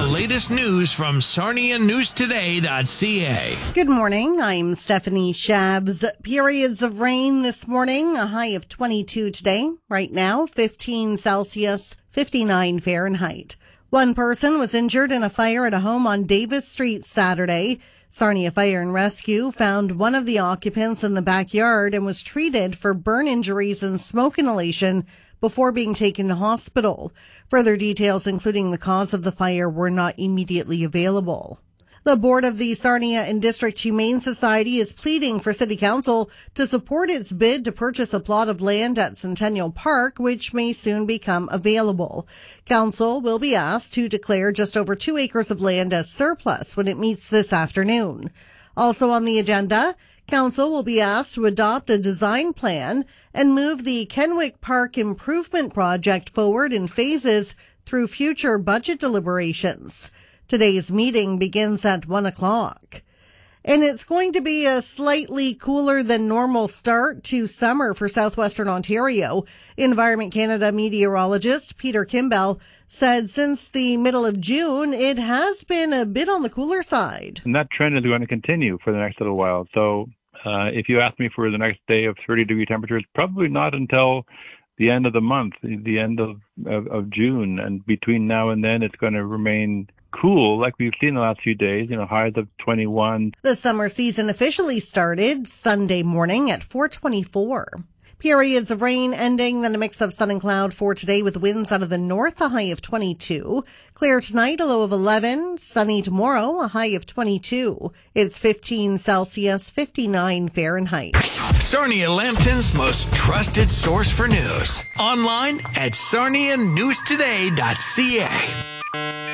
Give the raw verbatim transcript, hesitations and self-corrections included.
latest news from Sarnia News Today dot C A. Good morning. I'm Stephanie Shabs. Periods of rain this morning, a high of twenty-two today. Right now, fifteen Celsius, fifty-nine Fahrenheit. One person was injured in a fire at a home on Davis Street Saturday. Sarnia Fire and Rescue found one of the occupants in the backyard and was treated for burn injuries and smoke inhalation before being taken to hospital. Further details, including the cause of the fire, were not immediately available. The board of the Sarnia and District Humane Society is pleading for City Council to support its bid to purchase a plot of land at Centennial Park, which may soon become available. Council will be asked to declare just over two acres of land as surplus when it meets this afternoon. Also on the agenda, Council will be asked to adopt a design plan and move the Kenwick Park Improvement Project forward in phases through future budget deliberations. Today's meeting begins at one o'clock. And it's going to be a slightly cooler than normal start to summer for southwestern Ontario. Environment Canada meteorologist Peter Kimball said since the middle of June, it has been a bit on the cooler side. And that trend is going to continue for the next little while. So uh, if you ask me for the next day of thirty degree temperatures, probably not until the end of the month, the end of, of, of June. And between now and then, it's going to remain cool like we've seen the last few days, you know, highs of twenty-one. The summer season officially started Sunday morning at four twenty-four. Periods of rain ending, then a mix of sun and cloud for today with winds out of the north, a high of twenty-two. Clear tonight, a low of eleven. Sunny tomorrow, a high of twenty-two. It's fifteen Celsius, fifty-nine Fahrenheit. Sarnia Lambton's most trusted source for news. Online at Sarnia News Today dot C A.